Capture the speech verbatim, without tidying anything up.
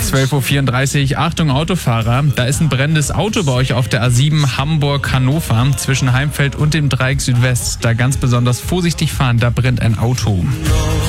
zwölf Uhr vierunddreißig. Achtung Autofahrer, da ist ein brennendes Auto bei euch auf der A sieben Hamburg-Hannover zwischen Heimfeld und dem Dreieck Südwest. Da ganz besonders vorsichtig fahren, da brennt ein Auto.